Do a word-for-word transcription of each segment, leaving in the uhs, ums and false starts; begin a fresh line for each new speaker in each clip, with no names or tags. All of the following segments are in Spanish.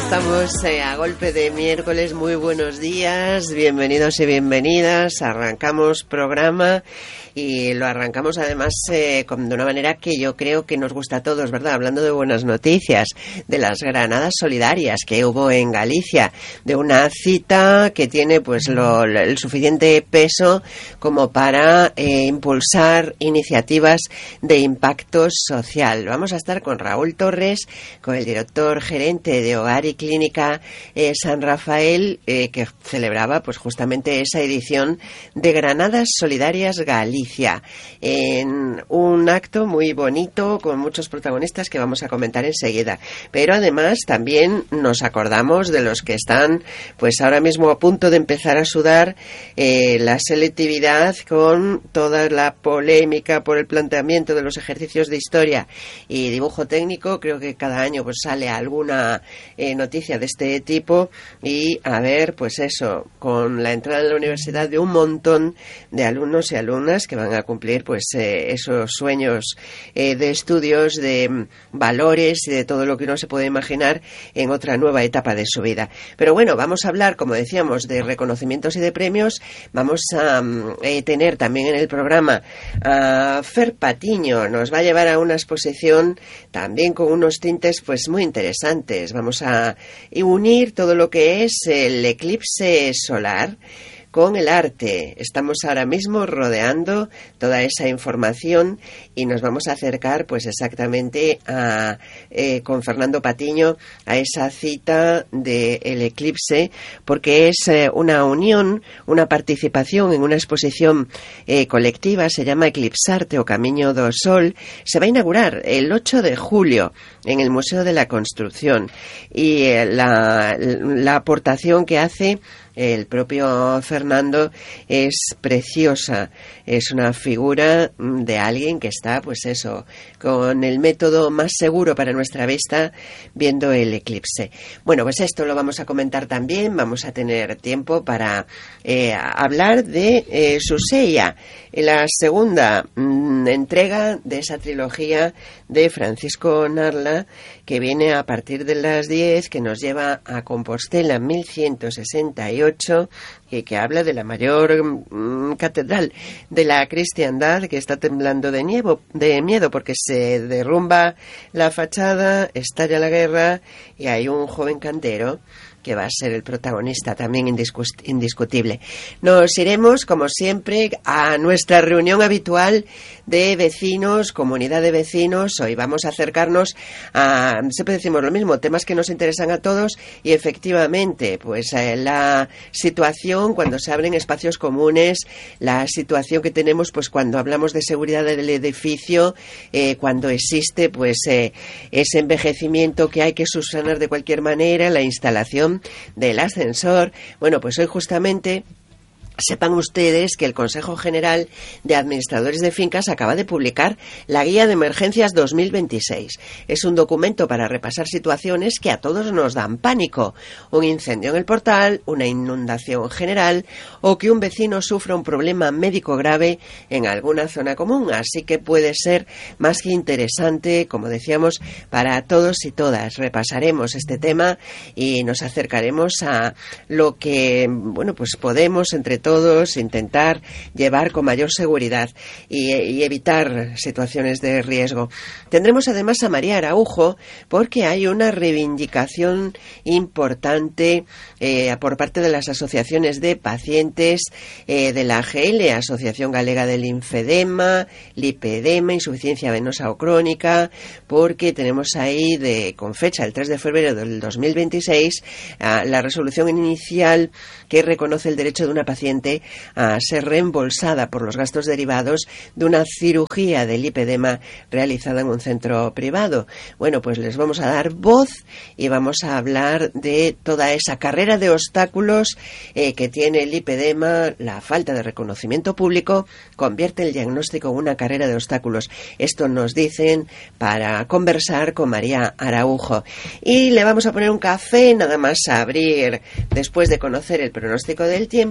estamos eh, a golpe de miércoles. Muy buenos días, bienvenidos y bienvenidas. Arrancamos programa y lo arrancamos además eh, con, de una manera que yo creo que nos gusta a todos, ¿verdad? Hablando de buenas noticias, de las granadas solidarias que hubo en Galicia, de una cita que tiene pues lo, el suficiente peso como para eh, impulsar iniciativas de impacto social. Vamos a estar con Raúl Torres, con el director gerente de Hogar y Clínica eh, San Rafael, eh, que celebraba pues justamente esa edición de Granadas Solidarias Galicia, en un acto muy bonito con muchos protagonistas que vamos a comentar enseguida. Pero además también nos acordamos de los que están pues ahora mismo a punto de empezar a sudar eh, la selectividad con toda la polémica por el planteamiento de los ejercicios de historia y dibujo técnico. Creo que cada año pues sale alguna eh, noticia de este tipo y a ver pues eso, con la entrada en la universidad de un montón de alumnos y alumnas que van a cumplir pues eh, esos sueños eh, de estudios, de mm, valores y de todo lo que uno se puede imaginar en otra nueva etapa de su vida. Pero bueno, vamos a hablar, como decíamos, de reconocimientos y de premios. Vamos a mm, eh, tener también en el programa a Fer Patiño. Nos va a llevar a una exposición también con unos tintes pues muy interesantes. Vamos a unir todo lo que es el eclipse solar con el arte. Estamos ahora mismo rodeando toda esa información y nos vamos a acercar pues exactamente a, eh, con Fernando Patiño a esa cita del eclipse, porque es eh, una unión, una participación en una exposición eh, colectiva. Se llama Eclipsarte o Camiño do Sol. Se va a inaugurar el ocho de julio en el Museo de la Construcción y eh, la, la aportación que hace el propio Fernando es preciosa. Es una figura de alguien que está, pues eso, con el método más seguro para nuestra vista, viendo el eclipse. Bueno, pues esto lo vamos a comentar también. Vamos a tener tiempo para eh, hablar de eh, Suseia, la segunda mm, entrega de esa trilogía de Francisco Narla, que viene a partir de las diez, que nos lleva a Compostela mil ciento sesenta y ocho, y que habla de la mayor mm, catedral de la cristiandad, que está temblando de, nievo, de miedo porque se derrumba la fachada, estalla la guerra y hay un joven cantero que va a ser el protagonista también indiscu- indiscutible. Nos iremos, como siempre, a nuestra reunión habitual de vecinos, comunidad de vecinos. Hoy vamos a acercarnos a, siempre decimos lo mismo, temas que nos interesan a todos y efectivamente, pues eh, la situación cuando se abren espacios comunes, la situación que tenemos pues cuando hablamos de seguridad del edificio, eh, cuando existe pues eh, ese envejecimiento que hay que subsanar de cualquier manera, la instalación del ascensor. Bueno, pues hoy justamente sepan ustedes que el Consejo General de Administradores de Fincas acaba de publicar la Guía de Emergencias dos mil veintiséis. Es un documento para repasar situaciones que a todos nos dan pánico. Un incendio en el portal, una inundación general o que un vecino sufra un problema médico grave en alguna zona común. Así que puede ser más que interesante, como decíamos, para todos y todas. Repasaremos este tema y nos acercaremos a lo que, bueno, pues podemos entre todos todos intentar llevar con mayor seguridad y, y evitar situaciones de riesgo. Tendremos además a María Araujo porque hay una reivindicación importante eh, por parte de las asociaciones de pacientes eh, de la A G L, Asociación Galega del Linfedema, Lipedema, insuficiencia venosa o crónica, porque tenemos ahí de con fecha el tres de febrero del dos mil veintiséis uh, la resolución inicial que reconoce el derecho de una paciente a ser reembolsada por los gastos derivados de una cirugía de lipedema realizada en un centro privado. Bueno, pues les vamos a dar voz y vamos a hablar de toda esa carrera de obstáculos eh, que tiene el lipedema. La falta de reconocimiento público convierte el diagnóstico en una carrera de obstáculos. Esto nos dicen para conversar con María Araujo. Y le vamos a poner un café, nada más a abrir, después de conocer el pronóstico del tiempo,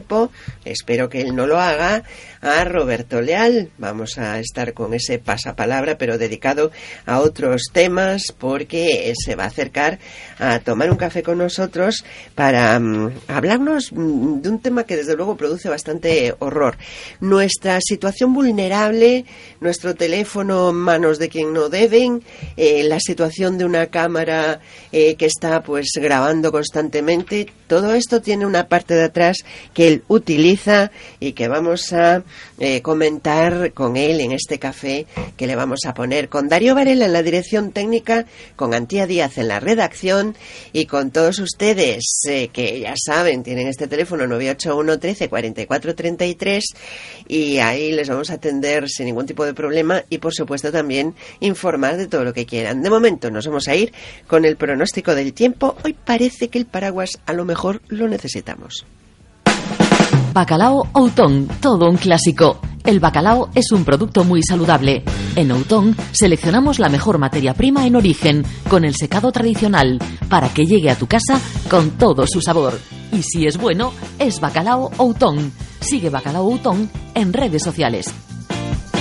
espero que él no lo haga, a Roberto Leal. Vamos a estar con ese pasapalabra, pero dedicado a otros temas, porque se va a acercar a tomar un café con nosotros para um, hablarnos um, de un tema que desde luego produce bastante horror. Nuestra situación vulnerable, nuestro teléfono en manos de quien no deben, eh, la situación de una cámara eh, que está pues grabando constantemente. Todo esto tiene una parte de atrás que él utiliza y que vamos a eh, comentar con él en este café que le vamos a poner con Darío Varela en la dirección técnica, con Antía Díaz en la redacción y con todos ustedes eh, que ya saben, tienen este teléfono nueve ocho uno trece cuarenta y cuatro treinta y tres y ahí les vamos a atender sin ningún tipo de problema y por supuesto también informar de todo lo que quieran. De momento nos vamos a ir con el pronóstico del tiempo. Hoy parece que el paraguas a lo mejor lo necesitamos.
Bacalao Outón, todo un clásico. El bacalao es un producto muy saludable. En Outón seleccionamos la mejor materia prima en origen, con el secado tradicional, para que llegue a tu casa con todo su sabor. Y si es bueno, es Bacalao Outón. Sigue Bacalao Outón en redes sociales.